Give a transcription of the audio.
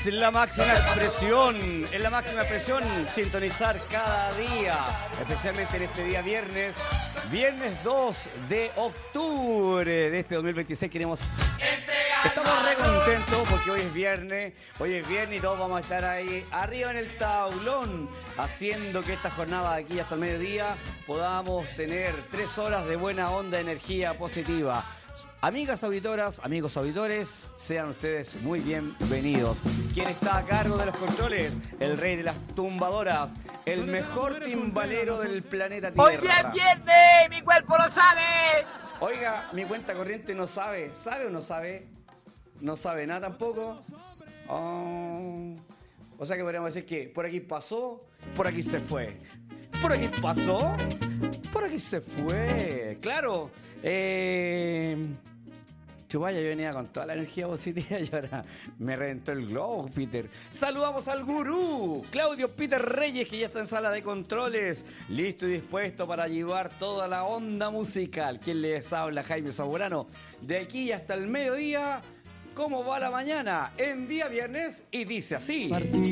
la máxima expresión, es la máxima expresión sintonizar cada día, especialmente en este día viernes 2 de octubre de este 2026. Estamos re contentos porque hoy es viernes y todos vamos a estar ahí arriba en el tablón, haciendo que esta jornada de aquí hasta el mediodía podamos tener 3 horas de buena onda, energía positiva. Amigas auditoras, amigos auditores, sean ustedes muy bienvenidos. ¿Quién está a cargo de los controles? El rey de las tumbadoras, el mejor timbalero del planeta Tierra. ¡Hoy es viernes! ¡Mi cuerpo lo sabe! Oiga, mi cuenta corriente no sabe. ¿Sabe o no sabe? No sabe nada tampoco. Oh. O sea que podríamos decir que por aquí pasó, por aquí se fue. Por aquí pasó, por aquí se fue. Claro. Chubaya, yo venía con toda la energía positiva y ahora me reventó el globo, Peter. Saludamos al gurú, Claudio Peter Reyes, que ya está en sala de controles, listo y dispuesto para llevar toda la onda musical. ¿Quién les habla? Jaime Zamorano. De aquí hasta el mediodía, ¿cómo va la mañana? En día viernes y dice así.